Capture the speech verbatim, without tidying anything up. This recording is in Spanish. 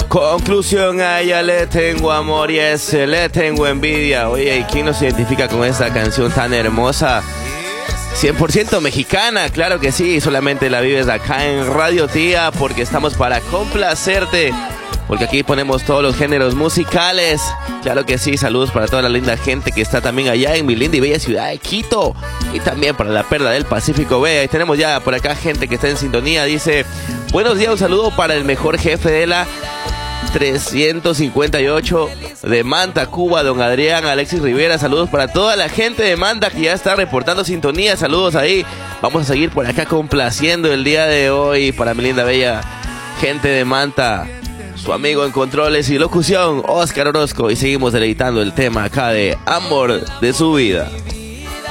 Conclusión, a ella le tengo amor y a ese le tengo envidia. Oye, ¿y quién nos identifica con esta canción tan hermosa? cien por ciento mexicana, claro que sí. Solamente la vives acá en Radio Tía, porque estamos para complacerte, porque aquí ponemos todos los géneros musicales. Claro que sí. Saludos para toda la linda gente que está también allá en mi linda y bella ciudad de Quito, y también para la Perla del Pacífico. Ve, ahí tenemos ya por acá gente que está en sintonía. Dice: buenos días, un saludo para el mejor jefe de la trescientos cincuenta y ocho de Manta, Cuba, don Adrián Alexis Rivera. Saludos para toda la gente de Manta que ya está reportando sintonía. Saludos ahí. Vamos a seguir por acá complaciendo el día de hoy para mi linda bella gente de Manta. Su amigo en controles y locución, Oscar Orozco, y seguimos deleitando el tema acá de Amor de su vida.